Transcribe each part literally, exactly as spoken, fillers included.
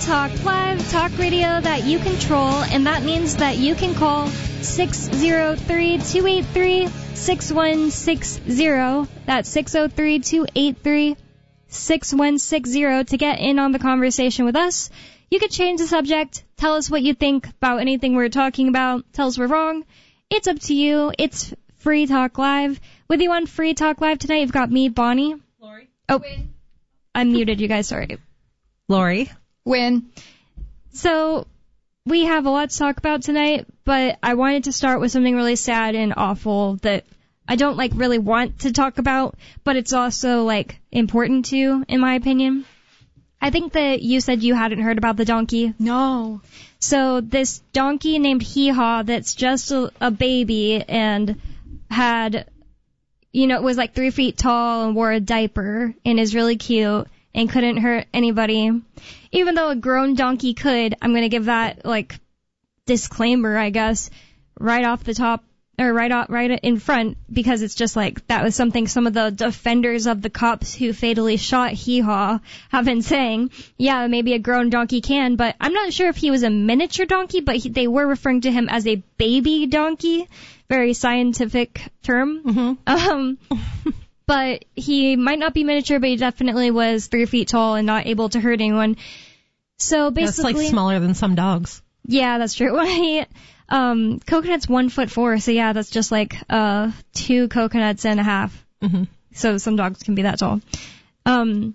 Talk Live, talk radio that you control, and that means that you can call six oh three, two eight three, six one six zero. That's six oh three, two eight three, six one six zero to get in on the conversation with us. You could change the subject, tell us what you think about anything we're talking about, tell us we're wrong. It's up to you. It's Free Talk Live. With you on Free Talk Live tonight, you've got me, Bonnie. Lori. Oh, I muted you guys, sorry. Lori. Win. So, we have a lot to talk about tonight, but I wanted to start with something really sad and awful that I don't, like, really want to talk about, but it's also, like, important to, in my opinion. I think that you said you hadn't heard about the donkey. No. So, this donkey named Hee-Haw that's just a, a baby and had, you know, was like three feet tall and wore a diaper and is really cute and couldn't hurt anybody. Even though a grown donkey could, I'm going to give that, like, disclaimer, I guess, right off the top, or right off, right in front, because it's just like, that was something some of the defenders of the cops who fatally shot Hee-Haw have been saying. Yeah, maybe a grown donkey can, but I'm not sure if he was a miniature donkey, but he, they were referring to him as a baby donkey. Very scientific term. Mm-hmm. Um... But he might not be miniature, but he definitely was three feet tall and not able to hurt anyone. So basically, that's like smaller than some dogs. Yeah, that's true. He, um, Coconut's one foot four, so yeah, that's just like uh two coconuts and a half. Mm-hmm. So some dogs can be that tall. Um,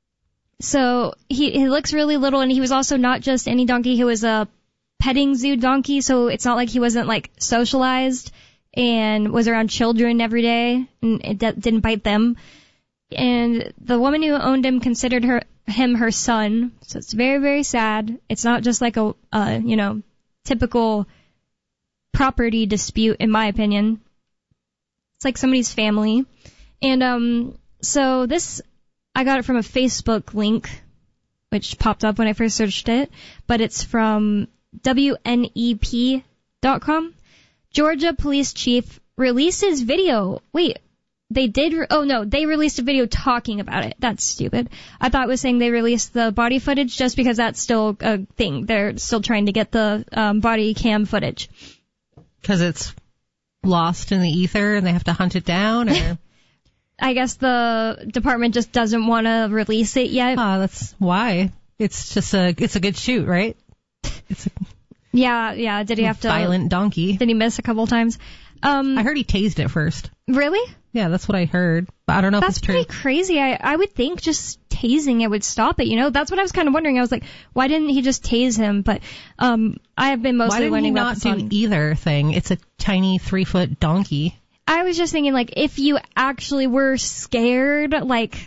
so he he looks really little, and he was also not just any donkey. He was a petting zoo donkey, so it's not like he wasn't like socialized and was around children every day, and it d- didn't bite them. And the woman who owned him considered her him her son, so it's very, very sad. It's not just like a, uh, you know, typical property dispute, in my opinion. It's like somebody's family. And um, so this, I got it from a Facebook link, which popped up when I first searched it, but it's from W N E P dot com. Georgia police chief releases video. Wait, they did? Re- oh, no, they released a video talking about it. That's stupid. I thought it was saying they released the body footage just because that's still a thing. They're still trying to get the um, body cam footage. Because it's lost in the ether and they have to hunt it down? Or I guess the department just doesn't want to release it yet. Oh, that's why. It's just a, it's a good shoot, right? It's a... Yeah, yeah. Did he have to... Violent donkey. Did he miss a couple times? Um, I heard he tased it first. Really? Yeah, that's what I heard. But I don't know that's if it's true. That's pretty crazy. I, I would think just tasing it would stop it, you know? That's what I was kind of wondering. I was like, why didn't he just tase him? But um, I have been mostly learning about Why didn't he not do either thing? It's a tiny three-foot donkey. I was just thinking, like, if you actually were scared, like,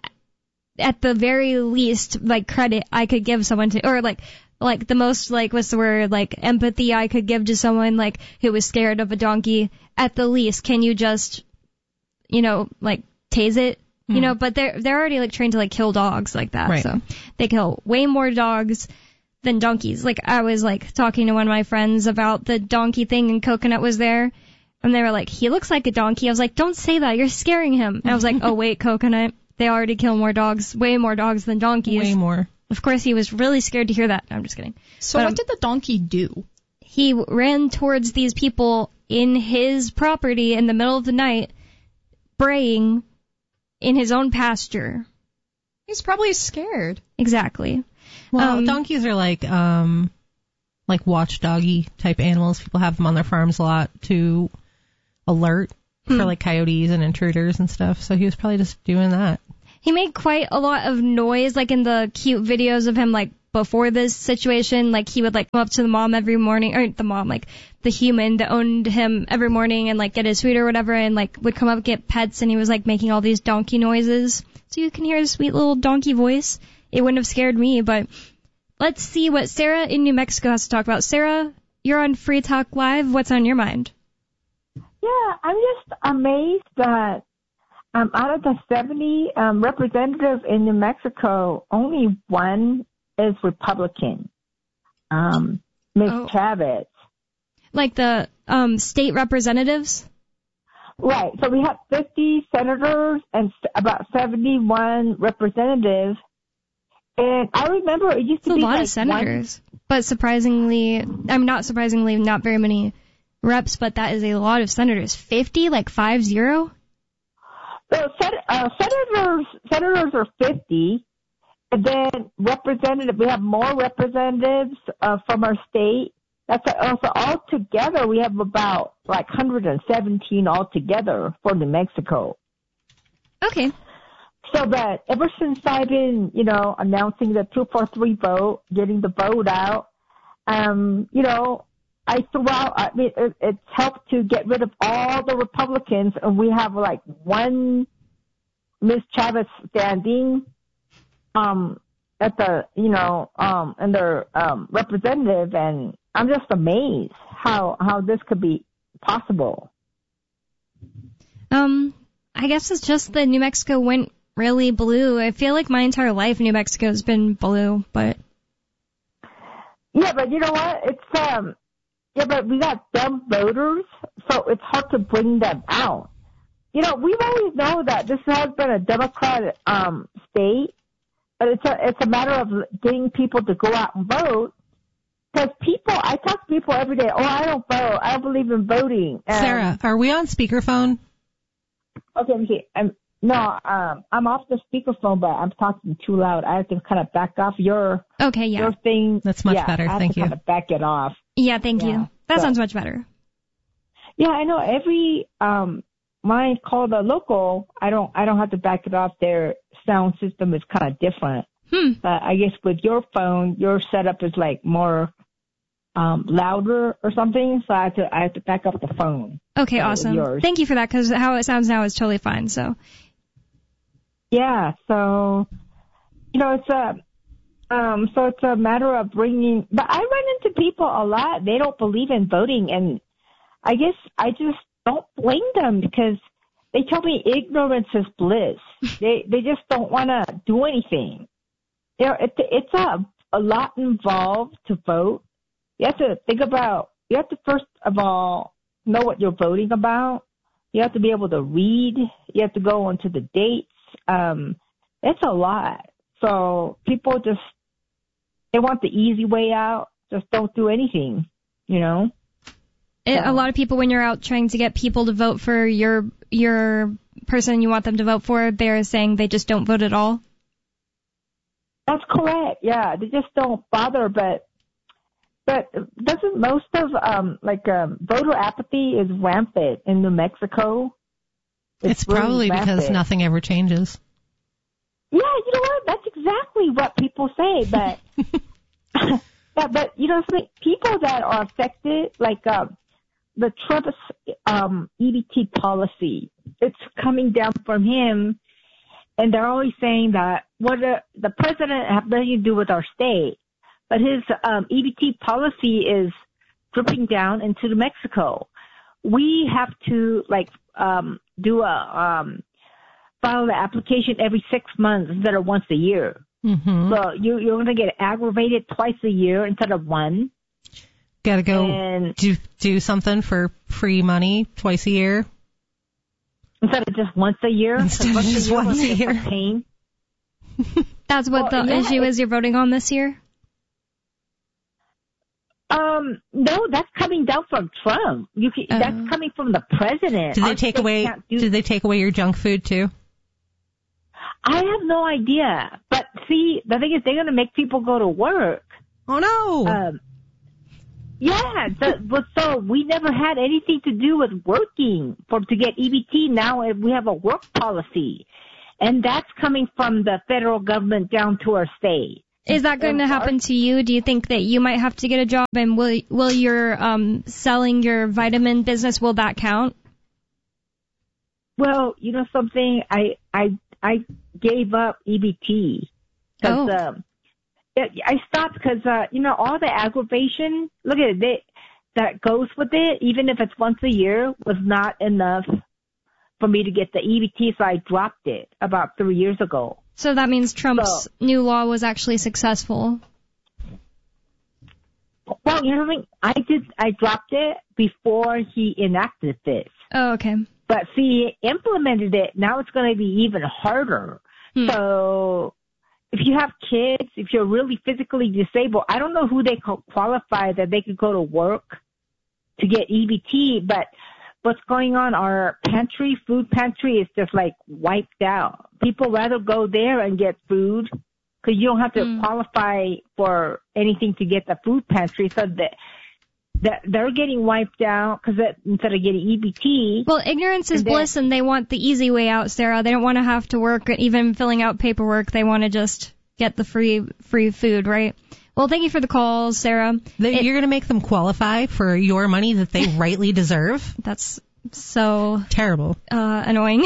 at the very least, like, credit I could give someone to... Or, like... Like, the most, like, what's the word, like, empathy I could give to someone, like, who was scared of a donkey, at the least, can you just, you know, like, tase it? Mm. You know, but they're, they're already, like, trained to, like, kill dogs like that, right. So they kill way more dogs than donkeys. Like, I was, like, talking to one of my friends about the donkey thing, and Coconut was there, and they were like, he looks like a donkey. I was like, don't say that, you're scaring him. And I was like, oh, wait, Coconut, they already kill more dogs, way more dogs than donkeys. Way more. Of course, he was really scared to hear that. I'm just kidding. So but, what um, did the donkey do? He ran towards these people in his property in the middle of the night, braying in his own pasture. He's probably scared. Exactly. Well, um, donkeys are like, um, like watchdoggy type animals. People have them on their farms a lot to alert hmm. for like coyotes and intruders and stuff. So he was probably just doing that. He made quite a lot of noise, like in the cute videos of him, like, before this situation. Like, he would, like, come up to the mom every morning, or the mom, like, the human that owned him every morning and, like, get his food or whatever, and, like, would come up and get pets, and he was, like, making all these donkey noises. So you can hear his sweet little donkey voice. It wouldn't have scared me, but let's see what Sarah in New Mexico has to talk about. Sarah, you're on Free Talk Live. What's on your mind? Yeah, I'm just amazed that Um, out of the seventy um, representatives in New Mexico, only one is Republican, um, Miz Oh. Chavez. Like the um, state representatives? Right. So we have fifty senators and st- about seventy-one representatives, And I remember it used It's to a be lot like of senators, but surprisingly, I'm not surprisingly, not very many reps, but that is a lot of senators. fifty, like five zero? One, so sen- uh, senators, senators are fifty, and then representative, we have more representatives uh, from our state. That's a, also all together, we have about like one hundred seventeen altogether for New Mexico. Okay. So that ever since I've been, you know, announcing the two forty-three vote, getting the vote out, um, you know, I threw out, I mean, it, it's helped to get rid of all the Republicans, and we have like one Miz Chavez standing, um, at the, you know, um, and their, um, representative, and I'm just amazed how, how this could be possible. Um, I guess it's just that New Mexico went really blue. I feel like my entire life New Mexico's been blue, but Yeah, but you know what? It's um, yeah, but we got dumb voters, so it's hard to bring them out. You know, we've always known that this has been a Democratic um state, but it's a it's a matter of getting people to go out and vote. Because people, I talk to people every day. Oh, I don't vote. I don't believe in voting. Um, Sarah, are we on speakerphone? Okay, let me see. I'm, no, um, I'm off the speakerphone, but I'm talking too loud. I have to kind of back off your okay, yeah. your thing. That's much yeah, better. I have Thank to you. kind of back it off. Yeah, thank Yeah, you. That so- sounds much better. Yeah, I know. Every um, when I call the local, I don't I don't have to back it off. Their sound system is kind of different. Hmm. But I guess with your phone, your setup is like more um, louder or something. So I have to I have to back up the phone. Okay, So awesome. yours. Thank you for that, because how it sounds now is totally fine, so. Yeah. So you know, it's a um, so it's a matter of bringing. But I run into people a lot. They don't believe in voting, and I guess I just don't blame them because they tell me ignorance is bliss. they they just don't want to do anything. You know, it, it's a a lot involved to vote. You have to think about. You have to first of all know what you're voting about. You have to be able to read. You have to go into the dates. Um, it's a lot. So people just they want the easy way out. Just don't do anything. You know. It, a lot of people, when you're out trying to get people to vote for your your person you want them to vote for, they're saying they just don't vote at all. That's correct. Yeah, they just don't bother. But but doesn't most of um like um, voter apathy is rampant in New Mexico? It's, really probably because rampant. nothing ever changes. Yeah, you know what? That's exactly what people say. But yeah, but you know, something, people that are affected, like um, the Trump um, E B T policy, it's coming down from him. And they're always saying that what the, the president has nothing to do with our state, but his um, E B T policy is dripping down into New Mexico. We have to like um, do a um, file the application every six months instead of once a year. Mm-hmm. So you, you're going to get aggravated twice a year instead of one. Got to go And- do do something for free money twice a year. Instead of just once a year. 'cause Instead of once just a year once was a just year. pain. That's what Well, the yeah, issue it- is you're voting on this year? Um, no, that's coming down from Trump. You can, Oh. That's coming from the president. Did they Our take state away? can't do- Did they take away your junk food too? I have no idea. But see, the thing is, they're going to make people go to work. Oh no! Um, yeah, the, but so we never had anything to do with working for to get E B T. Now we have a work policy, and that's coming from the federal government down to our state. Is that going to happen to you? Do you think that you might have to get a job, and will will your um selling your vitamin business, will that count? Well, you know something, I I I gave up E B T because Oh. um, it, I stopped because uh, you know all the aggravation. Look at it, they, that goes with it. Even if it's once a year, was not enough for me to get the E B T, so I dropped it about three years ago. So that means Trump's So- new law was actually successful. Well, you know something, I did. I dropped it before he enacted this. Oh, okay. But see, he implemented it. Now it's going to be even harder. Hmm. So, if you have kids, if you're really physically disabled, I don't know who they co- qualify that they could go to work to get E B T, but what's going on, our pantry, food pantry is just like wiped out. People rather go there and get food because you don't have to mm. qualify for anything to get the food pantry. So that, that they're getting wiped out because instead of getting E B T. Well, ignorance is and bliss, and they want the easy way out, Sarah. They don't want to have to work, even filling out paperwork. They want to just get the free free food, right? Well, thank you for the call, Sarah. They, it, you're going to make them qualify for your money that they rightly deserve? That's so terrible. Uh, annoying.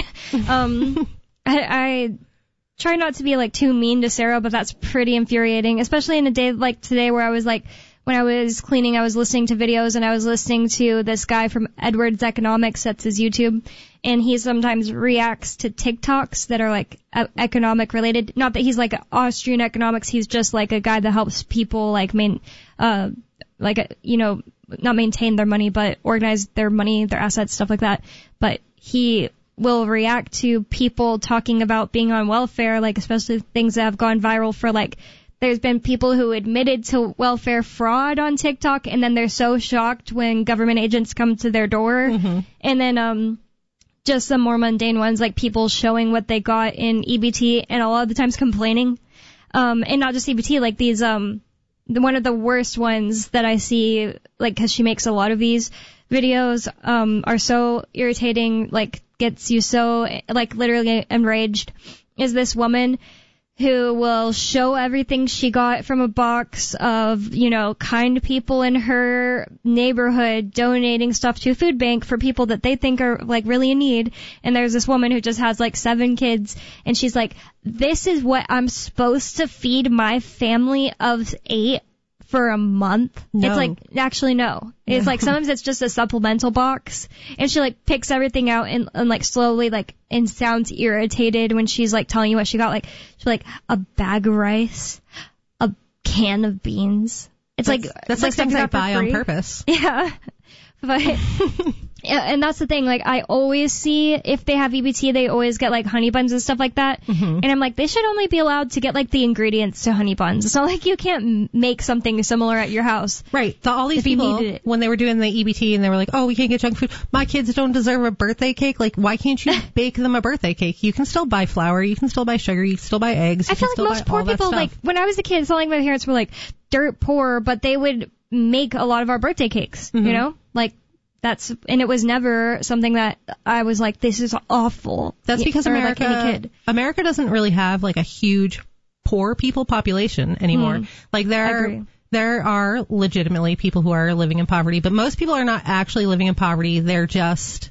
um, I, I try not to be like too mean to Sarah, but that's pretty infuriating, especially in a day like today where I was like, when I was cleaning, I was listening to videos and I was listening to this guy from Edwards Economics, that's his YouTube, and he sometimes reacts to TikToks that are like economic related. Not that he's like Austrian economics, he's just like a guy that helps people like main, uh, like, you know, not maintain their money, but organize their money, their assets, stuff like that. But he will react to people talking about being on welfare, like especially things that have gone viral for like, there's been people who admitted to welfare fraud on TikTok, and then they're so shocked when government agents come to their door. Mm-hmm. And then um just some more mundane ones, like people showing what they got in E B T, and a lot of the times complaining. Um and not just E B T, like these, um the, one of the worst ones that I see, like, because she makes a lot of these videos, um are so irritating, like, gets you so, like, literally enraged, is this woman who will show everything she got from a box of, you know, kind people in her neighborhood donating stuff to a food bank for people that they think are, like, really in need. And there's this woman who just has, like, seven kids, and she's like, this is what I'm supposed to feed my family of eight for a month. No. It's like, actually, no. It's no. Like, sometimes it's just a supplemental box, and she, like, picks everything out and, and, like, slowly, like, and sounds irritated when she's, like, telling you what she got. Like, she's like, a bag of rice, a can of beans. It's that's, like, that's like like things I buy on purpose. Yeah. But, yeah, and that's the thing, like, I always see, if they have E B T, they always get, like, honey buns and stuff like that. Mm-hmm. And I'm like, they should only be allowed to get, like, the ingredients to honey buns. It's not like you can't m- make something similar at your house. Right. The, all these if people, you when they were doing the E B T and they were like, oh, we can't get junk food. My kids don't deserve a birthday cake. Like, why can't you bake them a birthday cake? You can still buy flour. You can still buy sugar. You can still buy eggs. You I feel can like still most poor people, like, when I was a kid, it's not like my parents were, like, dirt poor, but they would make a lot of our birthday cakes, mm-hmm. you know? Like, That's, and it was never something that I was like, this is awful. That's because America, like any kid. America doesn't really have like a huge poor people population anymore. Mm, like there are, there are legitimately people who are living in poverty, but most people are not actually living in poverty. They're just,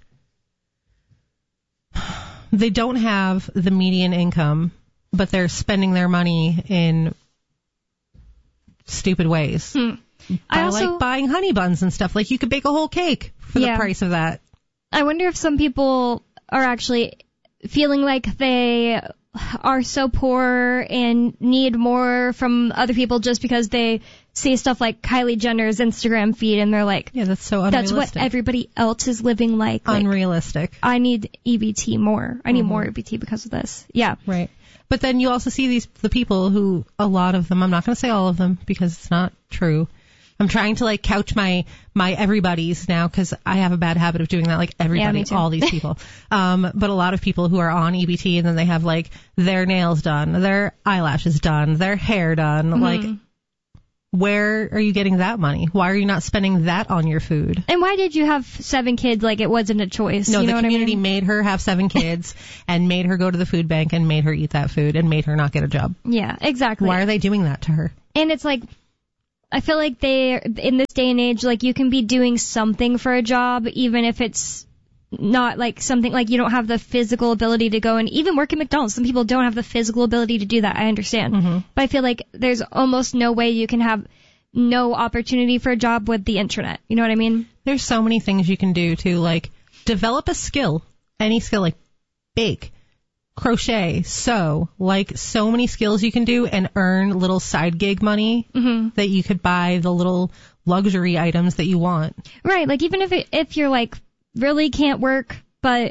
they don't have the median income, but they're spending their money in stupid ways. Mm. I By, also, like buying honey buns and stuff. Like, you could bake a whole cake for yeah. the price of that. I wonder if some people are actually feeling like they are so poor and need more from other people just because they see stuff like Kylie Jenner's Instagram feed and they're like, yeah, that's so unrealistic. That's what everybody else is living like. like unrealistic. I need E B T more. I need mm-hmm. more E B T because of this. Yeah. Right. But then you also see these the people who, a lot of them, I'm not going to say all of them because it's not true. I'm trying to like couch my my everybody's now because I have a bad habit of doing that, like everybody, yeah, all these people. um, but a lot of people who are on E B T and then they have like their nails done, their eyelashes done, their hair done. Mm-hmm. Like, where are you getting that money? Why are you not spending that on your food? And why did you have seven kids like it wasn't a choice? No, you know the community what I mean? made her have seven kids and made her go to the food bank and made her eat that food and made her not get a job. Yeah, exactly. Why are they doing that to her? And it's like, I feel like they, in this day and age, like you can be doing something for a job, even if it's not like something like you don't have the physical ability to go and even work at McDonald's. Some people don't have the physical ability to do that. I understand. Mm-hmm. But I feel like there's almost no way you can have no opportunity for a job with the internet. You know what I mean? There's so many things you can do to like develop a skill, any skill, like bake, crochet, sew, like so many skills you can do and earn little side gig money mm-hmm. that you could buy the little luxury items that you want. Right. Like even if it, if you're like really can't work, but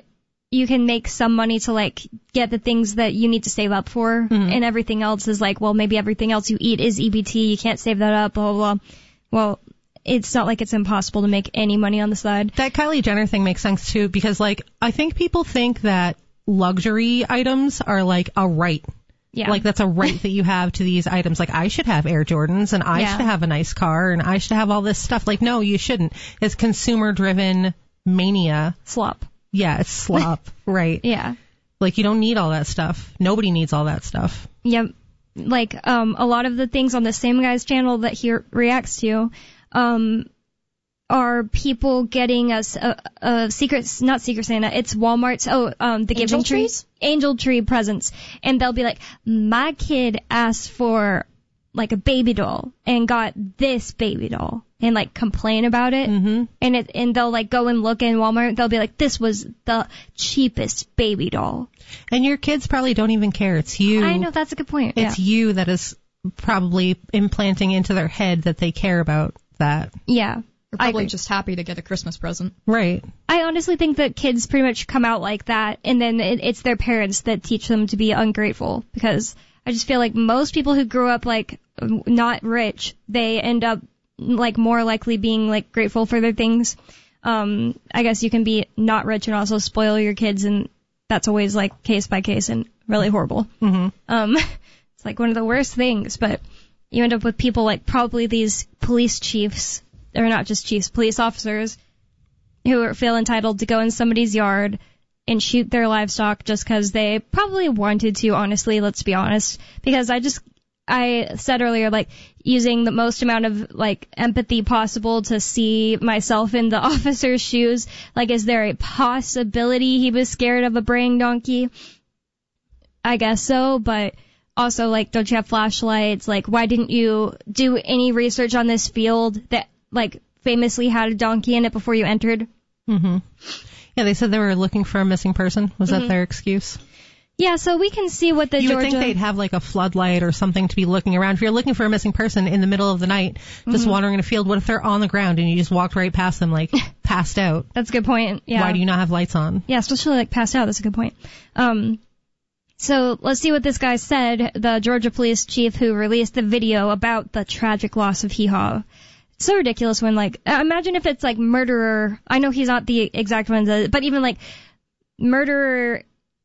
you can make some money to like get the things that you need to save up for, Mm-hmm. and everything else is like, well, maybe everything else you eat is E B T. You can't save that up. Blah blah blah. Well, it's not like it's impossible to make any money on the side. That Kylie Jenner thing makes sense too, because like I think people think that luxury items are like a right. Yeah. Like that's a right that you have to these items. Like I should have Air Jordans and I Yeah. should have a nice car and I should have all this stuff. Like no, you shouldn't. It's consumer driven mania. Slop. Yeah, it's slop. Right. Yeah. Like you don't need all that stuff. Nobody needs all that stuff. Yep. Like um a lot of the things on the same guy's channel that he reacts to um are people getting us a, a secret, not Secret Santa, it's Walmart's, oh, um, the Angel Giving Tree, trees? Angel Tree presents. And they'll be like, my kid asked for like a baby doll and got this baby doll, and like complain about it. Mm-hmm. And it, and they'll like go and look in Walmart, they'll be like, this was the cheapest baby doll. And your kids probably don't even care. It's you. I know, that's a good point. It's yeah. you that is probably implanting into their head that they care about that. Yeah. They're I probably agree. just happy to get a Christmas present. Right. I honestly think that kids pretty much come out like that, and then it, it's their parents that teach them to be ungrateful, because I just feel like most people who grew up like not rich, they end up like more likely being like grateful for their things. Um, I guess you can be not rich and also spoil your kids, and that's always like case by case and really horrible. Mm-hmm. Um, it's like one of the worst things, but you end up with people like probably these police chiefs, or not just chiefs, police officers, who feel entitled to go in somebody's yard and shoot their livestock just because they probably wanted to, honestly, let's be honest. Because I just, I said earlier, like, using the most amount of, like, empathy possible to see myself in the officer's shoes. Like, is there a possibility he was scared of a braying donkey? I guess so, but also, like, don't you have flashlights? Like, why didn't you do any research on this field that, like, famously had a donkey in it before you entered? Mm-hmm. Yeah, they said they were looking for a missing person. Was Mm-hmm. that their excuse? Yeah, so we can see what the You Georgia... would think they'd have like a floodlight or something to be looking around. If you're looking for a missing person in the middle of the night, just Mm-hmm. wandering in a field, what if they're on the ground and you just walked right past them, like, passed out? That's a good point. Yeah. Why do you not have lights on? Yeah, especially like passed out. That's a good point. Um, so let's see what this guy said, the Georgia police chief who released the video about the tragic loss of Hee Haw. It's so ridiculous when, like, uh, imagine if it's like murderer. I know he's not the exact one, that- but even like murderer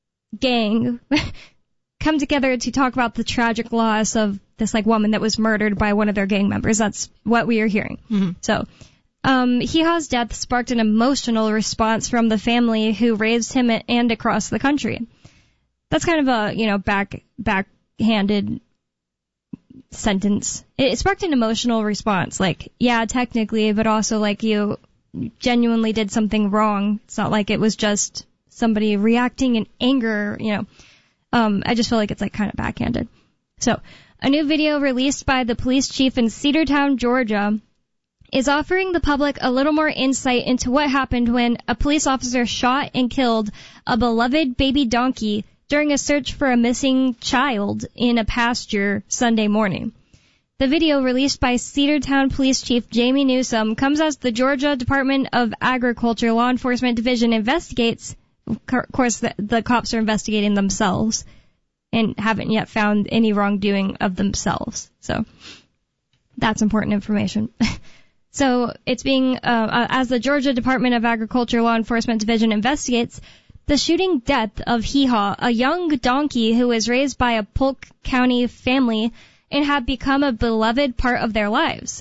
gang come together to talk about the tragic loss of this like woman that was murdered by one of their gang members. That's what we are hearing. Mm-hmm. So, um, Hee Haw's death sparked an emotional response from the family who raised him and across the country. That's kind of a, you know, back, backhanded sentence. It, it sparked an emotional response. Like, yeah, technically, but also like you genuinely did something wrong. It's not like it was just somebody reacting in anger, you know. Um, I just feel like it's like kind of backhanded. So, a new video released by the police chief in Cedartown, Georgia, is offering the public a little more insight into what happened when a police officer shot and killed a beloved baby donkey during a search for a missing child in a pasture Sunday morning. The video, released by Cedartown Police Chief Jamie Newsom, comes as the Georgia Department of Agriculture Law Enforcement Division investigates. Of course, the, the cops are investigating themselves and haven't yet found any wrongdoing of themselves. So that's important information. So it's being, uh, uh, as the Georgia Department of Agriculture Law Enforcement Division investigates the shooting death of Hee Haw, a young donkey who was raised by a Polk County family and had become a beloved part of their lives.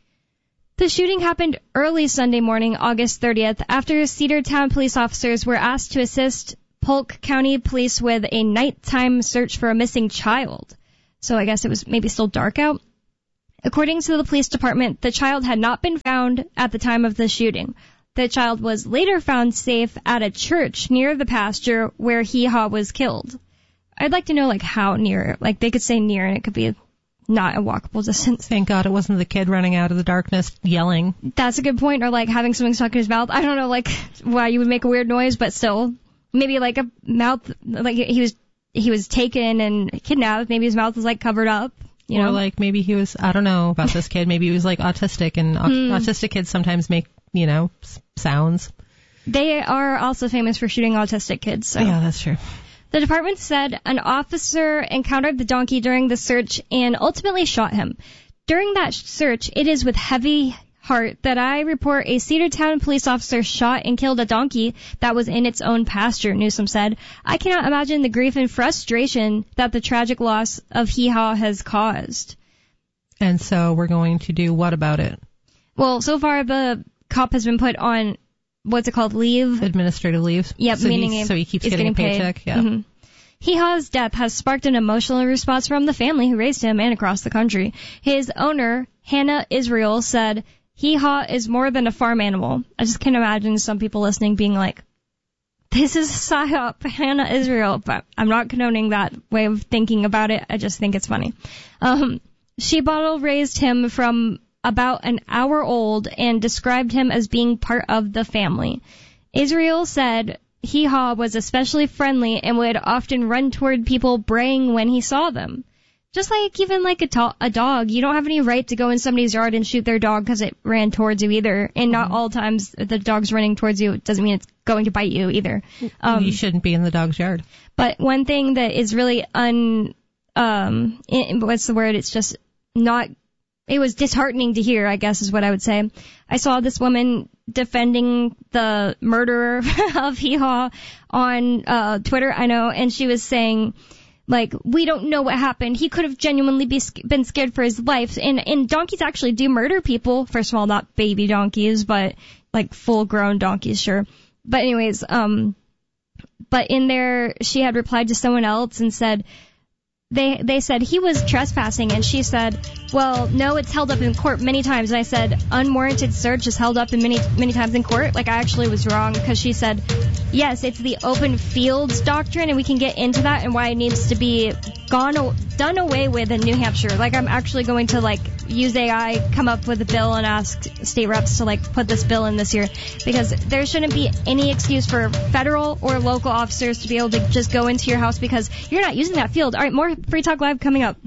The shooting happened early Sunday morning, August thirtieth, after Cedartown police officers were asked to assist Polk County police with a nighttime search for a missing child. So I guess it was maybe still dark out. According to the police department, the child had not been found at the time of the shooting. The child was later found safe at a church near the pasture where Hee Haw was killed. I'd like to know, like, how near. Like, they could say near, and it could be not a walkable distance. Thank God it wasn't the kid running out of the darkness yelling. That's a good point. Or, like, having something stuck in his mouth. I don't know, like, why you would make a weird noise, but still. Maybe, like, a mouth, like, he was he was taken and kidnapped. Maybe his mouth was, like, covered up. You or know? like maybe he was, I don't know about this kid, maybe he was like autistic, and au- Hmm. autistic kids sometimes make, you know, s- sounds. They are also famous for shooting autistic kids. So. Yeah, that's true. The department said an officer encountered the donkey during the search and ultimately shot him. During that search, it is with heavy heart that I report a Cedartown police officer shot and killed a donkey that was in its own pasture, Newsom said. I cannot imagine the grief and frustration that the tragic loss of Hee Haw has caused. And so we're going to do what about it? Well, so far the cop has been put on, what's it called, leave? Administrative leave. Yep, so meaning he, so he keeps getting, getting a getting paycheck. paid. Yeah. Mm-hmm. Hee Haw's death has sparked an emotional response from the family who raised him and across the country. His owner, Hannah Israel, said, Hee Haw is more than a farm animal. I just can't imagine some people listening being like, this is a psyop, Hannah Israel, but I'm not condoning that way of thinking about it. I just think it's funny. Um, she bottle raised him from about an hour old and described him as being part of the family. Israel said Hee Haw was especially friendly and would often run toward people braying when he saw them. Just like even like a, to- a dog, you don't have any right to go in somebody's yard and shoot their dog because it ran towards you either. And not all times the dog's running towards you doesn't mean it's going to bite you either. Um, you shouldn't be in the dog's yard. But one thing that is really un, um, in, what's the word? It's just not, it was disheartening to hear, I guess is what I would say. I saw this woman defending the murderer of Hee Haw on uh, Twitter, I know, and she was saying, like, we don't know what happened. He could have genuinely be, been scared for his life. And, and donkeys actually do murder people. First of all, not baby donkeys, but like full-grown donkeys, sure. But anyways, um, but in there, she had replied to someone else and said, they they said he was trespassing, and she said, well, no, it's held up in court many times. And I said, unwarranted search is held up in many many times in court. Like, I actually was wrong, because she said, yes, it's the open fields doctrine, and we can get into that and why it needs to be gone done away with in New Hampshire. Like, I'm actually going to like use A I, come up with a bill, and ask state reps to like put this bill in this year, because there shouldn't be any excuse for federal or local officers to be able to just go into your house because you're not using that field. All right, more Free Talk Live coming up.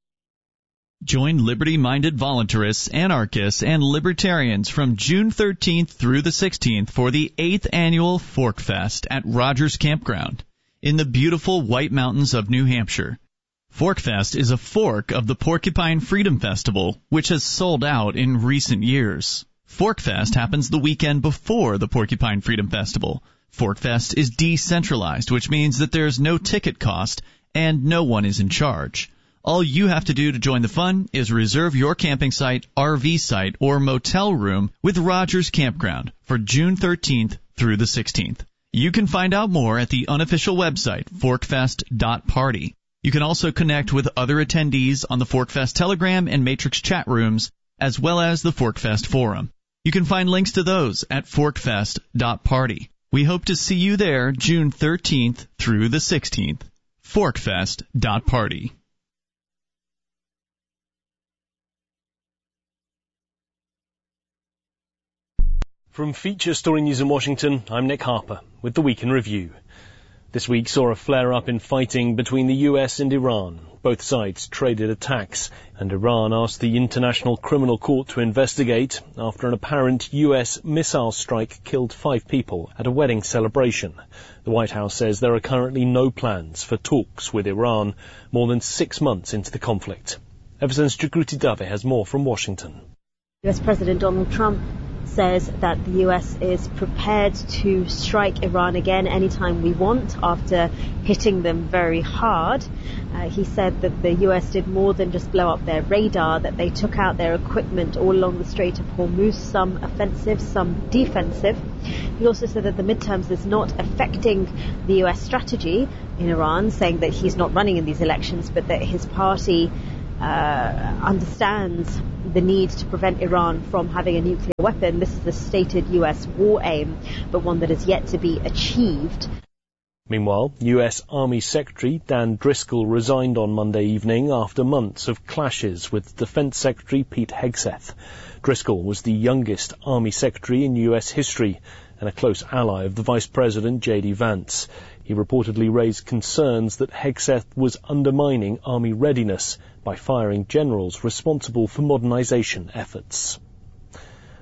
Join liberty-minded voluntarists, anarchists, and libertarians from June thirteenth through the sixteenth for the eighth Annual Fork Fest at Rogers Campground in the beautiful White Mountains of New Hampshire. Fork Fest is a fork of the Porcupine Freedom Festival, which has sold out in recent years. Fork Fest happens the weekend before the Porcupine Freedom Festival. Fork Fest is decentralized, which means that there's no ticket cost and no one is in charge. All you have to do to join the fun is reserve your camping site, R V site, or motel room with Rogers Campground for June thirteenth through the sixteenth. You can find out more at the unofficial website, forkfest dot party. You can also connect with other attendees on the Forkfest Telegram and Matrix chat rooms, as well as the Forkfest Forum. You can find links to those at forkfest dot party. We hope to see you there June thirteenth through the sixteenth. forkfest dot party. From Feature Story News in Washington, I'm Nick Harper with the Week in Review. This week saw a flare-up in fighting between the U S and Iran. Both sides traded attacks, and Iran asked the International Criminal Court to investigate after an apparent U S missile strike killed five people at a wedding celebration. The White House says there are currently no plans for talks with Iran more than six months into the conflict. Everson's Jagruti Dave has more from Washington. U S President Donald Trump says that the U S is prepared to strike Iran again anytime we want after hitting them very hard. Uh, he said that the U S did more than just blow up their radar, that they took out their equipment all along the Strait of Hormuz, some offensive, some defensive. He also said that the midterms is not affecting the U S strategy in Iran, saying that he's not running in these elections, but that his party uh, understands the need to prevent Iran from having a nuclear weapon. This is the stated U S war aim, but one that is yet to be achieved. Meanwhile, U S Army Secretary Dan Driscoll resigned on Monday evening after months of clashes with Defense Secretary Pete Hegseth. Driscoll was the youngest Army Secretary in U S history and a close ally of the Vice President J D Vance. He reportedly raised concerns that Hegseth was undermining Army readiness by firing generals responsible for modernization efforts.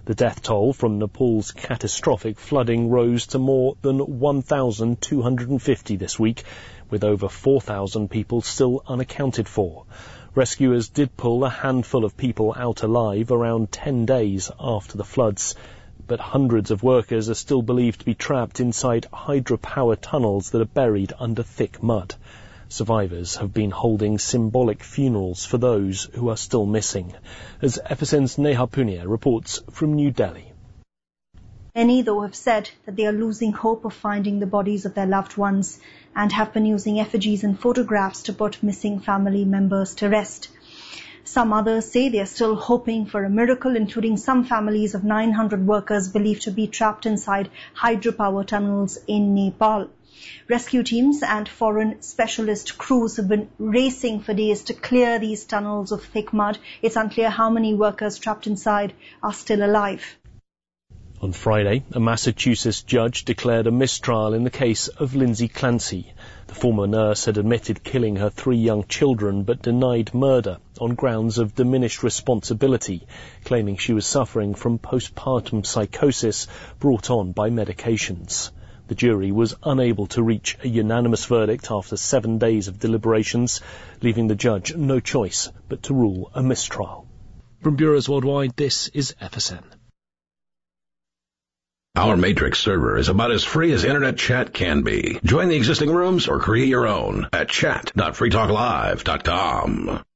The death toll from Nepal's catastrophic flooding rose to more than one thousand two hundred fifty this week, with over four thousand people still unaccounted for. Rescuers did pull a handful of people out alive around ten days after the floods, but hundreds of workers are still believed to be trapped inside hydropower tunnels that are buried under thick mud. Survivors have been holding symbolic funerals for those who are still missing. As F S N's Neha Punia reports from New Delhi. Many, though, have said that they are losing hope of finding the bodies of their loved ones and have been using effigies and photographs to put missing family members to rest. Some others say they are still hoping for a miracle, including some families of nine hundred workers believed to be trapped inside hydropower tunnels in Nepal. Rescue teams and foreign specialist crews have been racing for days to clear these tunnels of thick mud. It's unclear how many workers trapped inside are still alive. On Friday, a Massachusetts judge declared a mistrial in the case of Lindsay Clancy. The former nurse had admitted killing her three young children but denied murder on grounds of diminished responsibility, claiming she was suffering from postpartum psychosis brought on by medications. The jury was unable to reach a unanimous verdict after seven days of deliberations, leaving the judge no choice but to rule a mistrial. From Bureaus Worldwide, this is F S N. Our Matrix server is about as free as internet chat can be. Join the existing rooms or create your own at chat dot free talk live dot com.